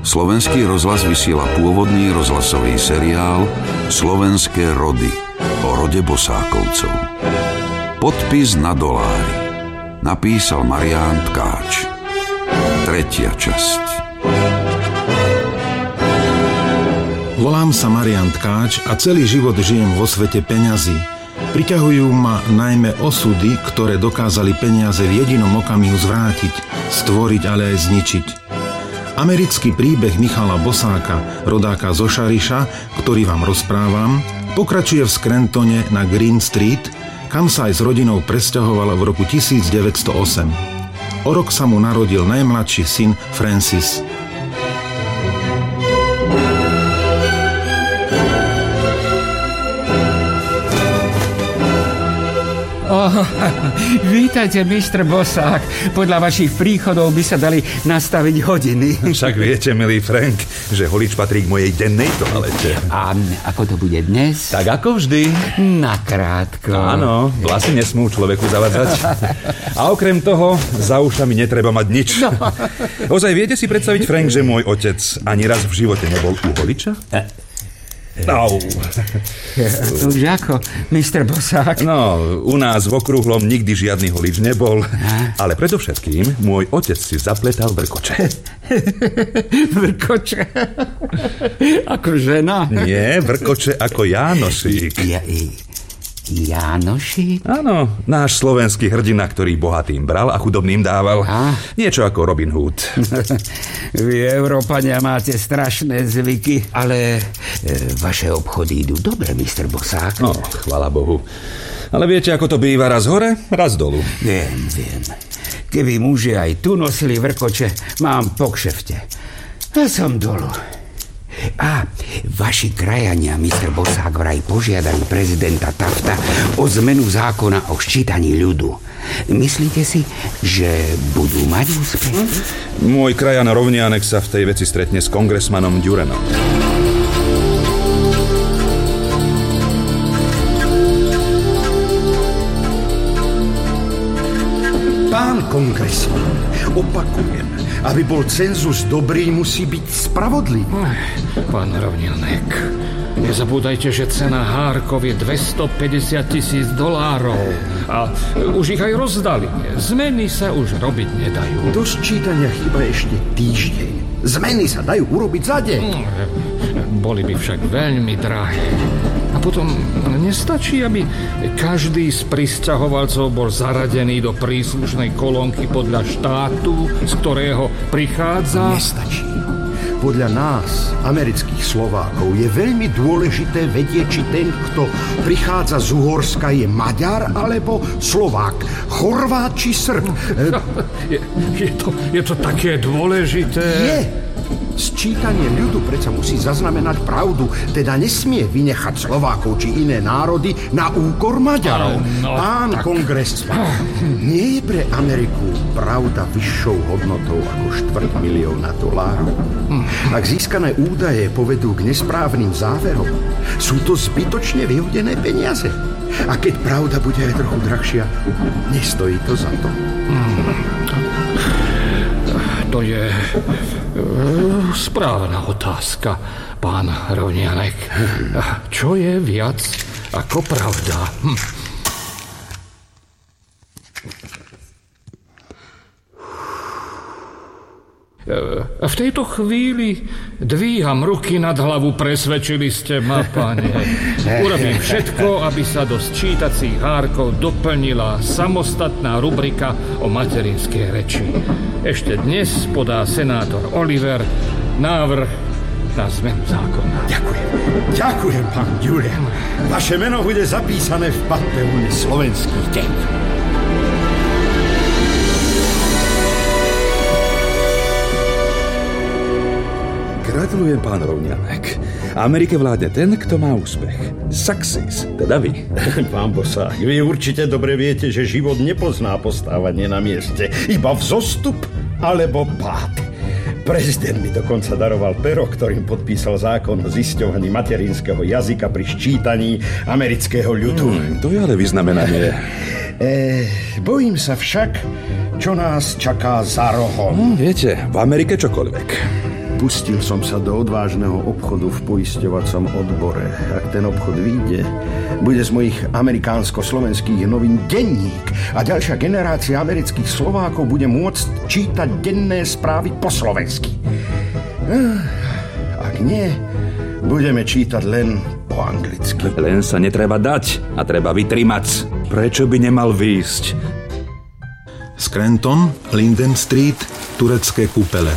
Slovenský rozhlas vysiela pôvodný rozhlasový seriál Slovenské rody o rode Bosákovcov. Podpis na dolári. Napísal Marián Tkáč. 3. časť. Volám sa Marián Tkáč a celý život žijem vo svete peňazí. Priťahujú ma najmä osudy, ktoré dokázali peniaze v jedinom okamihu zvrátiť, stvoriť, ale aj zničiť. Americký príbeh Michala Bosáka, rodáka zo Šariša, ktorý vám rozprávam, pokračuje v Scrantone na Green Street, kam sa aj s rodinou presťahoval v roku 1908. O rok sa mu narodil najmladší syn Francis. Vítajte, mistr Bosák. Podľa vašich príchodov by sa dali nastaviť hodiny. Však viete, milý Frank, že holič patrí k mojej dennej toalete. A ako to bude dnes? Tak ako vždy. Nakrátko. Áno, vlasy nesmú človeku zavadzať. A okrem toho, za ušami netreba mať nič. No. Ozaj viete si predstaviť, Frank, že môj otec ani raz v živote nebol u holiča? Au. Už ako, mistr Bosák? No, u nás v Okrúhlom nikdy žiadny holič nebol. Ale predovšetkým môj otec si zapletal vrkoče. Vrkoče? Ako žena? Nie, vrkoče ako Jánošík. Jánošík? Áno, náš slovenský hrdina, ktorý bohatým bral a chudobným dával. Niečo ako Robin Hood. Vy, Európania, máte strašné zvyky, ale vaše obchody idú dobre, mistr Bosák. No, chvála Bohu. Ale viete, ako to býva, raz hore, raz dolu. Viem. Keby muži aj tu nosili vrkoče, mám po kšefte. A som dolu. A vaši krajania, mistr Bosák, vraj požiadali prezidenta Tafta o zmenu zákona o ščítaní ľudu. Myslíte si, že budú mať úspech? Môj krajan Rovnianek sa v tej veci stretne s kongresmanom Duranom. Pán kongresman, opakujem, aby bol cenzus dobrý, musí byť spravodlivý. Pán Rovnianek, nezabúdajte, že cena hárkov je $250,000 a už ich aj rozdali. Zmeny sa už robiť nedajú. Do sčítania chýba ešte týždeň. Zmeny sa dajú urobiť za deň. Boli by však veľmi drahé. A potom nestačí, aby každý z prisťahovalcov bol zaradený do príslušnej kolónky podľa štátu, z ktorého prichádza? Nestačí. Podľa nás, amerických Slovákov, je veľmi dôležité vedieť, či ten, kto prichádza z Uhorska, je Maďar alebo Slovák, Chorvát či Srb. Je to také dôležité? Je. Sčítanie ľudu predsa musí zaznamenať pravdu, teda nesmie vynechať Slovákov či iné národy na úkor Maďarov. Pán kongresman, nie je pre Ameriku pravda vyššou hodnotou ako $250,000? Ak získané údaje povedú k nesprávnym záverom, sú to zbytočne vyhodené peniaze. A keď pravda bude aj trochu drahšia, nestojí to za to. To je správna otázka, pán Rovnianek. Čo je viac ako pravda? V tejto chvíli dvíham ruky nad hlavu, presvedčili ste ma, pane. Urobím všetko, aby sa do sčítacích hárkov doplnila samostatná rubrika o materinskej reči. Ešte dnes podá senátor Oliver návrh na zmenu zákona. Ďakujem, pán Ďurek. Vaše meno bude zapísané v Panteóne slovenských deň. Gratulujem, pán Rovnianek. Amerike vládne ten, kto má úspech. Success, teda vy. Pán Bosák, vy určite dobre viete, že život nepozná postávanie na mieste. Iba vzostup alebo pád. Prezident mi dokonca daroval pero, ktorým podpísal zákon o zisťovaní materinského jazyka pri ščítaní amerického ľudu. To je ale vyznamenanie. Bojím sa však, čo nás čaká za rohom. Viete, v Amerike čokoľvek. Pustil som sa do odvážneho obchodu v poisťovacom odbore. Ak ten obchod vyjde, bude z mojich amerikánsko-slovenských novín denník a ďalšia generácia amerických Slovákov bude môcť čítať denné správy po slovensky. Ak nie, budeme čítať len po anglicky. Len sa netreba dať a treba vytrimať. Prečo by nemal výjsť? Scranton, Linden Street, turecké kúpele.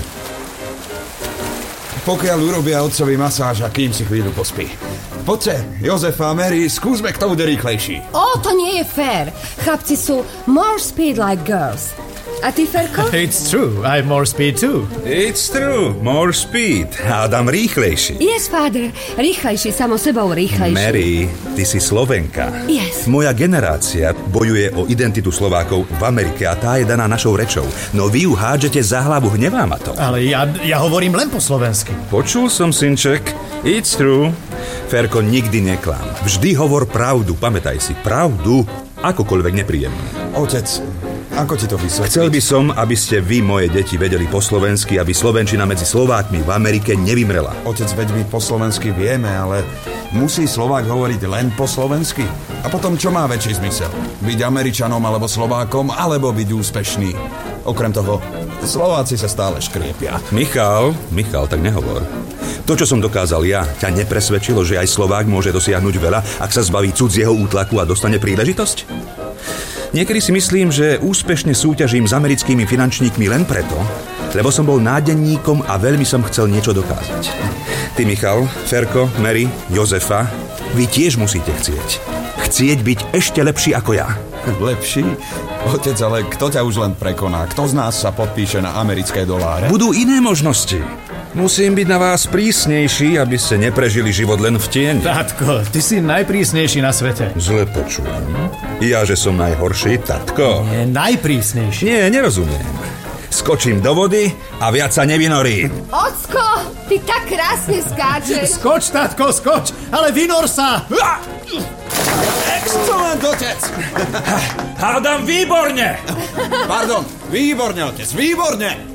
Pokiaľ urobia otcovi masáž a kým si chvíľu pospí. Poďte, Jozefa a Mary, skúsme, kto bude rýchlejší. To nie je fér. Chlapci sú more speed like girls. A ty, Ferko? It's true, I have more speed too. It's true, more speed. Adam rýchlejší. Yes, father. Rýchlejší, samo sebou rýchlejší. Mary, ty si Slovenka. Yes. Moja generácia bojuje o identitu Slovákov v Amerike a tá je daná našou rečou. No vy ju hádžete za hlavu, hnevá ma to. Ale ja hovorím len po slovensky. Počul som, synček. It's true. Ferko, nikdy neklám. Vždy hovor pravdu, pamätaj si. Pravdu, akokoľvek nepríjemnú. Otec, ako ti to vysvetliť? Chcel by som, aby ste vy, moje deti, vedeli po slovensky, aby slovenčina medzi Slovákmi v Amerike nevymrela. Otec, veď my po slovensky vieme, ale musí Slovák hovoriť len po slovensky? A potom, čo má väčší zmysel? Byť Američanom alebo Slovákom, alebo byť úspešný? Okrem toho, Slováci sa stále škriepia. Michal, tak nehovor. To, čo som dokázal ja, ťa nepresvedčilo, že aj Slovák môže dosiahnuť veľa, ak sa zbaví cudzieho útlaku a dostane príležitosť? Niekedy si myslím, že úspešne súťažím s americkými finančníkmi len preto, lebo som bol nádenníkom a veľmi som chcel niečo dokázať. Ty, Michal, Ferko, Mary, Jozefa, vy tiež musíte chcieť byť ešte lepší ako ja. Lepší? Otec, ale kto ťa už len prekoná? Kto z nás sa podpíše na americké doláre? Budú iné možnosti. Musím byť na vás prísnejší, aby ste neprežili život len v tieni. Tatko, ty si najprísnejší na svete. Zle počujem. Ja, že som najhorší, tatko. Nie, najprísnejší. Nie, nerozumiem. Skočím do vody a viac sa nevynorím. Ocko, ty tak krásne skáčeš. Skoč, tatko, skoč, ale vynor sa. Excellent, otec! Hádam výborne! Pardon, výborne, otec, výborne!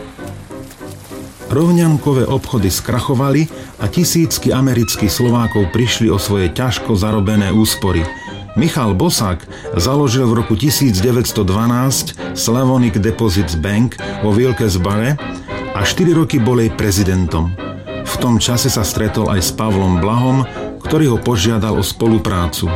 Rovňankové obchody skrachovali a tisícky amerických Slovákov prišli o svoje ťažko zarobené úspory. Michal Bosák založil v roku 1912 Slavonic Deposits Bank vo Wilkes-Barre a 4 roky bol jej prezidentom. V tom čase sa stretol aj s Pavlom Blahom, ktorý ho požiadal o spoluprácu.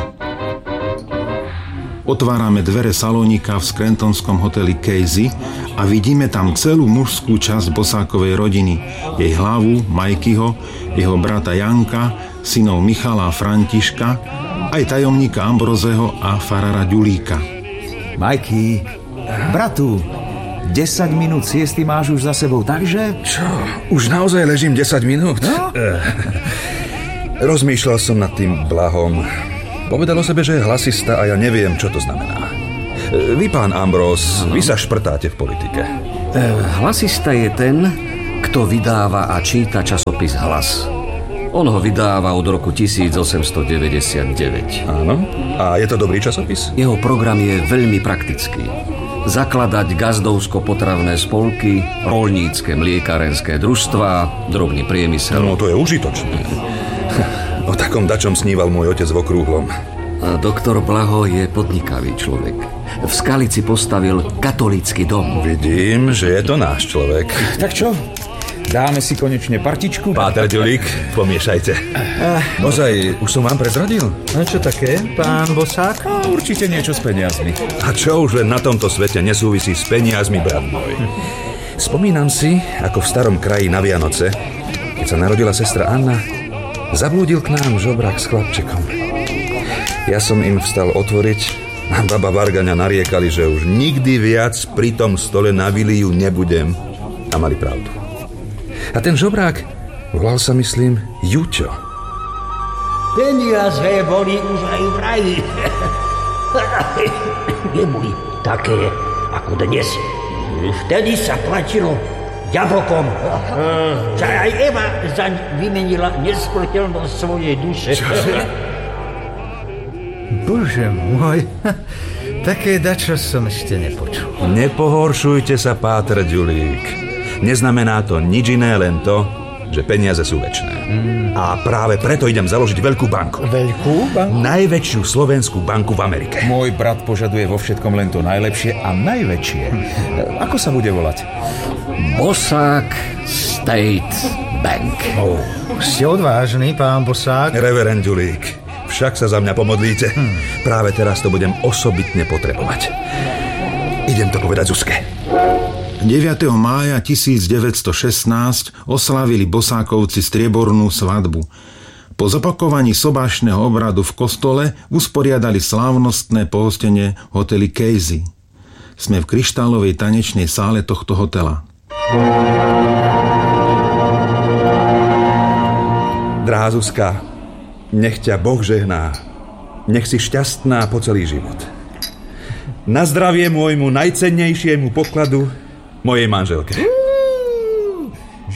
Otvárame dvere salónika v scrantonskom hoteli Casey a vidíme tam celú mužskú časť Bosákovej rodiny. Jej hlavu, Majkyho, jeho brata Janka, synov Michala a Františka, aj tajomníka Ambrozeho a farára Ďulíka. Majky, bratu, 10 minút siesty máš už za sebou, takže... Čo? Už naozaj ležím 10 minút? No? Rozmýšľal som nad tým Blahom. Povedal o sebe, že je hlasista a ja neviem, čo to znamená. Vy, pán Ambrós, vy sa šprtáte v politike. Hlasista je ten, kto vydáva a číta časopis Hlas. On ho vydáva od roku 1899. Áno? A je to dobrý časopis? Jeho program je veľmi praktický. Zakladať gazdovsko-potravné spolky, roľnícke mliekarenské družstvá, drobný priemysel. No, to je užitočné. O takom dačom sníval môj otec v Okrúhlom. Doktor Blaho je podnikavý človek. V Skalici postavil katolícky dom. Vidím, že je to náš človek. Tak čo? Dáme si konečne partičku? Páter Ďulík, pomiešajte. Ozaj, už som vám prezradil? A čo také, pán Bosák? Určite niečo s peniazmi. A čo už len na tomto svete nesúvisí s peniazmi, brat môj? Spomínam si, ako v starom kraji na Vianoce, keď sa narodila sestra Anna, zablúdil k nám žobrák s chlapčekom. Ja som im vstal otvoriť a baba Vargaňa nariekali, že už nikdy viac pri tom stole na Viliu nebudem. A mali pravdu. A ten žobrák volal sa, myslím, Juťo. Peniaze boli už aj v raji. Neboli také ako dnes. Vtedy sa platilo jablkom. Aj Eva zaň vymenila nesmrteľnosť svojej duše. Bože môj, také dačo som ešte nepočul. Nepohoršujte sa, páter Ďulík. Neznamená to nič iné, len to, že peniaze sú večné. A práve preto idem založiť veľkú banku. Veľkú banku? Najväčšiu slovenskú banku v Amerike. Môj brat požaduje vo všetkom len to najlepšie a najväčšie. Ako sa bude volať? Bosák State Bank. Ste odvážny, pán Bosák. Reverend Ďulík, však sa za mňa pomodlíte. Práve teraz to budem osobitne potrebovať. Idem to povedať Zuzke. 9. mája 1916 oslávili Bosákovci striebornú svadbu. Po zopakovaní sobášneho obradu v kostole usporiadali slávnostné pohostenie v hoteli Casey. Sme v kryštálovej tanečnej sále tohto hotela. Drahá Zuzka, nech ťa Boh žehná. Nech si šťastná po celý život. Na zdravie môjmu najcennejšiemu pokladu, mojej manželke.